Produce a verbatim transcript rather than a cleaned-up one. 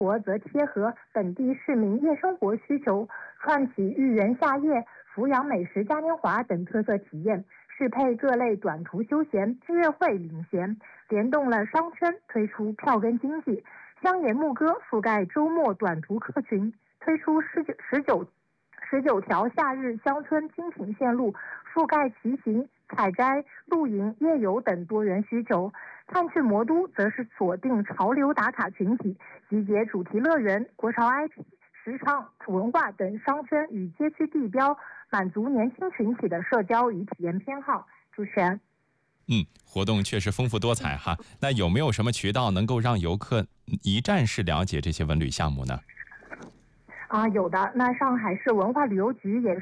活则贴合本地市民夜生活需求，串起寓园夏夜、阜阳美食嘉年华等特色体验，适配各类短途休闲、音乐会领衔，联动了商圈，推出票根经济。乡野牧歌覆盖周末短途客群，推出十九十九十九条夏日乡村精品线路，覆盖骑行、采摘、露营、夜游等多元需求。看去魔都则是锁定潮流打卡群体，集结主题乐园、国潮 I P、时尚文化等商圈与街区地标，满足年轻群体的社交与体验偏好。主持人， 嗯，活动确实丰富多彩哈。那有没有什么渠道能够让游客一站式了解这些文旅项目呢？ 啊，有的。那上海市文化旅游局也